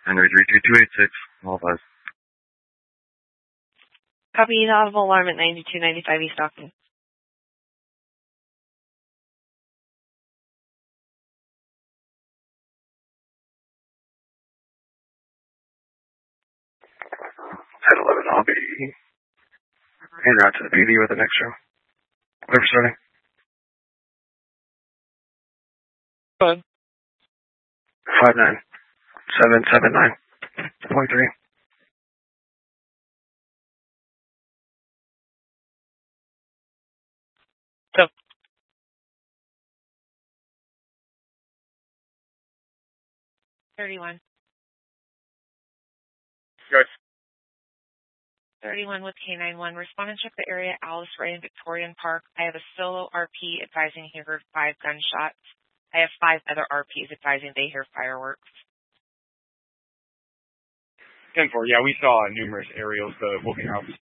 Henry 32286, all buzz. Copy, audible alarm at 9295 East Stockton. At 11, I'll be en route to the PD with an extra. Clear for starting. Go ahead. 59779.3. Go. 31. Good. 31 with K91. Respond and check the area, Alice Ray in Victorian Park. I have a solo RP advising he heard 5 gunshots. I have 5 other RPs advising they hear fireworks. 10-4. Yeah, we saw numerous aerials. The Wilkin House